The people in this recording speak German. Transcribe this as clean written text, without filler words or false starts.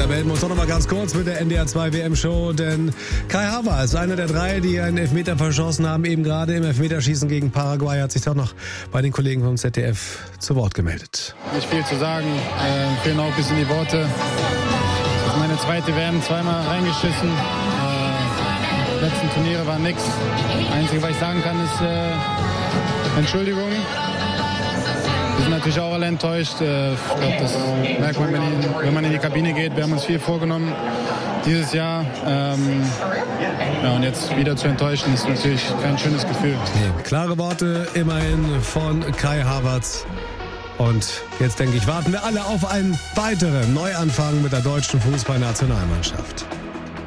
da melden wir uns doch noch mal ganz kurz mit der NDR 2 WM-Show, denn Kai Havertz, einer der drei, die einen Elfmeter verschossen haben, eben gerade im Elfmeterschießen gegen Paraguay, hat sich doch noch bei den Kollegen vom ZDF zu Wort gemeldet. Nicht viel zu sagen, fehlen auch ein bisschen die Worte. Das ist meine zweite WM, zweimal reingeschissen. Die letzten Turniere waren nix. Das Einzige, was ich sagen kann, ist Entschuldigung. Wir sind natürlich auch alle enttäuscht. Ich glaube, das merkt man, wenn man in die Kabine geht. Wir haben uns viel vorgenommen dieses Jahr. Und jetzt wieder zu enttäuschen, ist natürlich kein schönes Gefühl. Nee, klare Worte immerhin von Kai Havertz. Und jetzt, denke ich, warten wir alle auf einen weiteren Neuanfang mit der deutschen Fußballnationalmannschaft.